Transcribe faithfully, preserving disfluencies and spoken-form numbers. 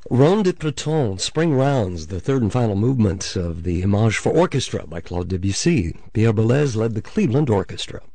Ronde de Printemps, Spring Rounds, the third and final movement of the Homage for Orchestra by Claude Debussy. Pierre Boulez led the Cleveland Orchestra.